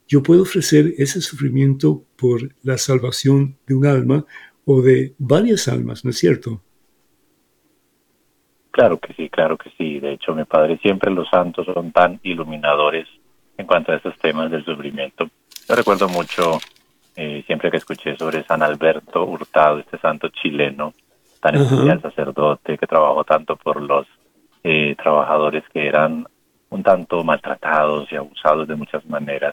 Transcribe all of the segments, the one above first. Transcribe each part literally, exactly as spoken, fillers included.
yo puedo ofrecer ese sufrimiento por la salvación de un alma o de varias almas, ¿no es cierto? Claro que sí, claro que sí. De hecho, mi padre, siempre los santos son tan iluminadores en cuanto a estos temas del sufrimiento. Yo recuerdo mucho, eh, siempre que escuché sobre San Alberto Hurtado, este santo chileno, tan Ajá. especial sacerdote, que trabajó tanto por los eh, trabajadores que eran un tanto maltratados y abusados de muchas maneras.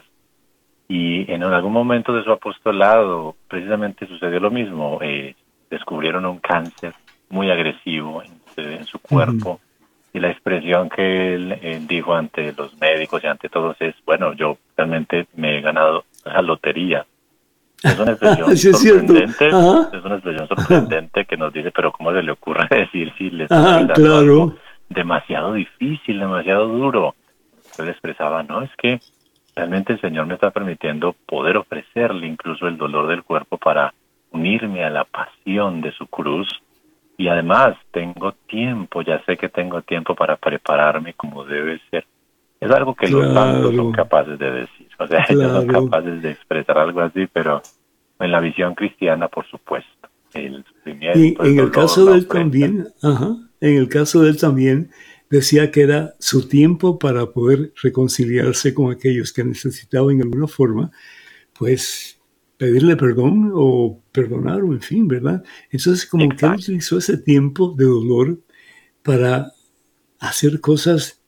Y en algún momento de su apostolado, precisamente sucedió lo mismo. Eh, descubrieron un cáncer muy agresivo en, en su Ujú. cuerpo, y la expresión que él, él dijo ante los médicos y ante todos es: bueno, yo realmente me he ganado la lotería. Es una expresión Sí, es cierto. sorprendente, Ajá. es una expresión Ajá. sorprendente que nos dice, pero ¿cómo se le ocurre decir si le están Ajá, brindando algo claro. demasiado difícil, demasiado duro? Él expresaba: no, es que realmente el Señor me está permitiendo poder ofrecerle incluso el dolor del cuerpo para unirme a la pasión de su cruz. Y además tengo tiempo, ya sé que tengo tiempo para prepararme como debe ser. Es algo que los santos son Claro, capaces de decir. O sea, ellos son claro. capaces de expresar algo así, pero en la visión cristiana, por supuesto, el Y sufrimiento, el en el dolor, caso la de él ofrenda. también, ajá, en el caso de él también decía que era su tiempo para poder reconciliarse con aquellos que necesitaban en alguna forma, pues pedirle perdón o perdonar o en fin, ¿verdad? Entonces como que él Exacto. utilizó ese tiempo de dolor para hacer cosas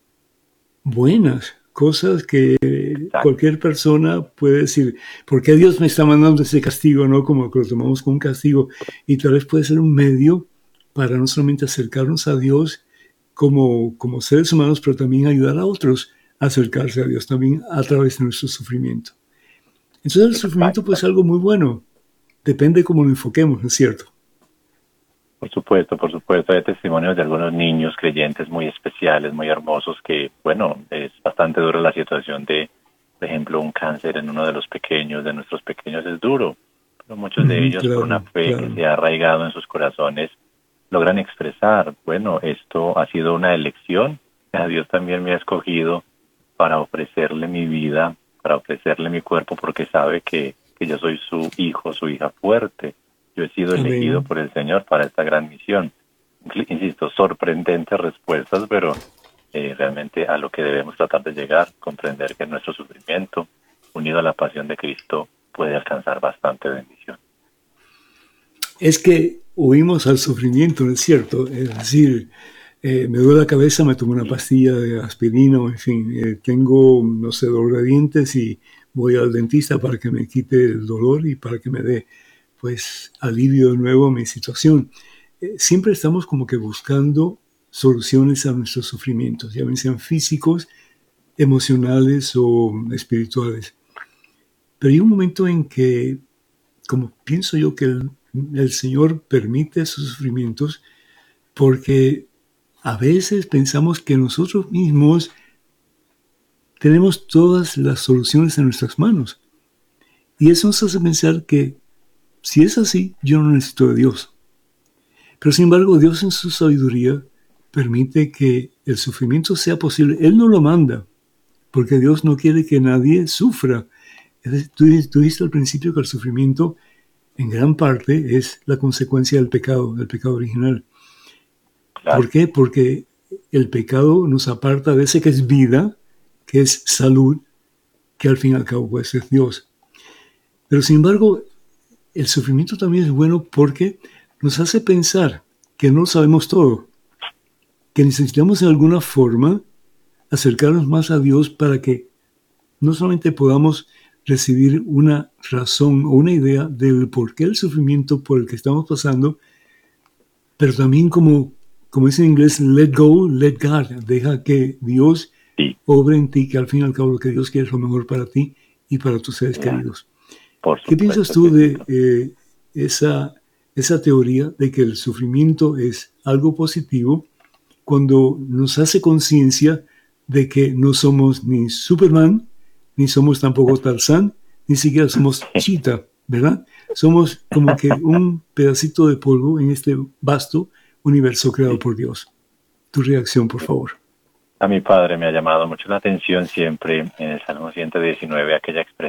buenas, cosas que Exacto. cualquier persona puede decir, ¿por qué Dios me está mandando ese castigo? ¿No? Como que lo tomamos como un castigo. Y tal vez puede ser un medio para no solamente acercarnos a Dios como, como seres humanos, pero también ayudar a otros a acercarse a Dios también a través de nuestro sufrimiento. Entonces el sufrimiento pues es Exacto. algo muy bueno. Depende cómo lo enfoquemos, ¿no es cierto? Por supuesto, por supuesto. Hay testimonios de algunos niños creyentes muy especiales, muy hermosos, que, bueno, es bastante dura la situación de, por ejemplo, un cáncer en uno de los pequeños, de nuestros pequeños, es duro. Pero muchos de Ujú, ellos, por una claro, fe que claro. se ha arraigado en sus corazones, logran expresar: bueno, esto ha sido una elección. A Dios también me ha escogido para ofrecerle mi vida, para ofrecerle mi cuerpo, porque sabe que, que yo soy su hijo, su hija fuerte. Yo he sido elegido Amén. por el Señor para esta gran misión. Insisto, sorprendentes respuestas, pero eh, realmente a lo que debemos tratar de llegar, comprender que nuestro sufrimiento, unido a la pasión de Cristo, puede alcanzar bastante bendición. Es que huimos al sufrimiento, ¿no es cierto? Es decir, eh, me duele la cabeza, me tomo una Sí, pastilla de aspirina, o en fin, eh, tengo, no sé, dolor de dientes y voy al dentista para que me quite el dolor y para que me dé, pues, alivio de nuevo a mi situación. Eh, siempre estamos como que buscando soluciones a nuestros sufrimientos, ya sean físicos, emocionales o espirituales. Pero hay un momento en que, como pienso yo que el, el Señor permite esos sufrimientos porque a veces pensamos que nosotros mismos tenemos todas las soluciones en nuestras manos. Y eso nos hace pensar que si es así, yo no necesito de Dios. Pero sin embargo, Dios en su sabiduría permite que el sufrimiento sea posible. Él no lo manda, porque Dios no quiere que nadie sufra. Es decir, tú, tú dijiste al principio que el sufrimiento en gran parte es la consecuencia del pecado, del pecado original. claro. ¿Por qué? Porque el pecado nos aparta de ese que es vida, que es salud, que al fin y al cabo puede ser Dios. Pero sin embargo, el sufrimiento también es bueno porque nos hace pensar que no sabemos todo, que necesitamos en alguna forma acercarnos más a Dios para que no solamente podamos recibir una razón o una idea del por qué el sufrimiento por el que estamos pasando, pero también como, como dice en inglés, let go, let God, deja que Dios Sí, obre en ti, que al fin y al cabo lo que Dios quiere es lo mejor para ti y para tus seres claro. queridos. Por ¿Qué piensas supuesto tú que sí. de eh, esa, esa teoría de que el sufrimiento es algo positivo cuando nos hace conciencia de que no somos ni Superman, ni somos tampoco Tarzán, ni siquiera somos Cheetah, ¿verdad? Somos como que un pedacito de polvo en este vasto universo creado Sí. por Dios. Tu reacción, por favor. A mi padre me ha llamado mucho la atención siempre en el Salmo ciento diecinueve aquella expresión: